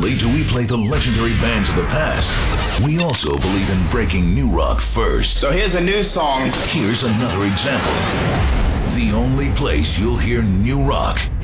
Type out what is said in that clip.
only do we play the legendary bands of the past, we also believe in breaking new rock first. So here's a new song. Here's another example. The only place you'll hear new rock